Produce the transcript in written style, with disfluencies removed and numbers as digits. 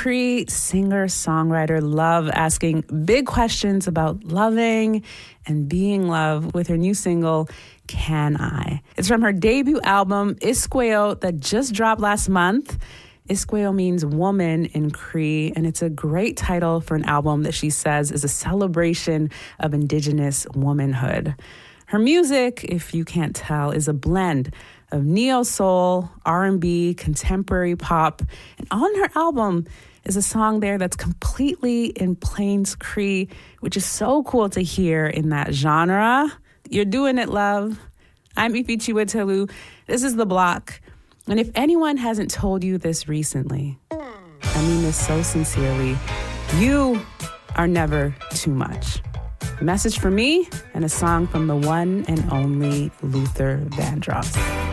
Cree, singer-songwriter, love asking big questions about loving and being loved with her new single, Can I? It's from her debut album, Iskweo, that just dropped last month. Iskweo means woman in Cree, and it's a great title for an album that she says is a celebration of Indigenous womanhood. Her music, if you can't tell, is a blend of neo-soul, R&B, contemporary pop. And on her album is a song there that's completely in Plains Cree, which is so cool to hear in that genre. You're doing it, love. I'm Ifi Chiwetelu. This is The Block. And if anyone hasn't told you this recently, I mean this so sincerely, you are never too much. A message from me and a song from the one and only Luther Vandross.